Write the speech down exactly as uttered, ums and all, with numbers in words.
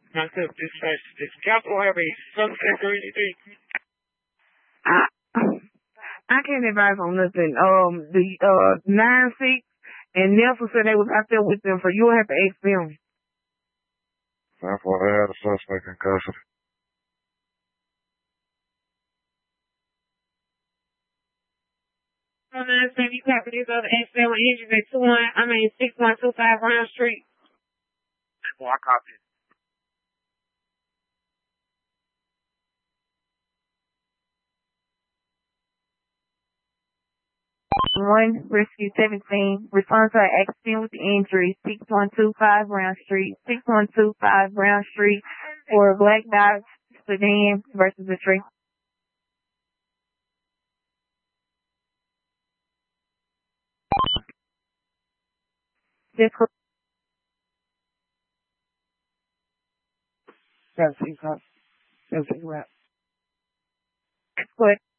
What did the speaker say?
Myself dispatch this capital have a suspect or anything. I I can't advise on nothing. Um, the uh nine six and Nelson said they was out there with them, so you'll have to ask them. I thought they had a suspect in custody. So nine seven, you copy this other accident with injuries at two one. I mean six one two five Brown Street. Well, I copy it. One rescue seventeen. Response to an accident with injury. Six one two five Brown Street. Six one two five Brown Street for a black Dodge sedan versus a tree. Just correct. That's it. That's it. That's it.